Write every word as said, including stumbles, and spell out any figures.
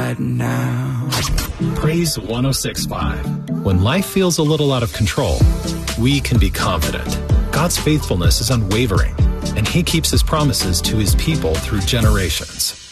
right now. Praise one oh six point five. When life feels a little out of control, we can be confident. God's faithfulness is unwavering, and He keeps His promises to His people through generations.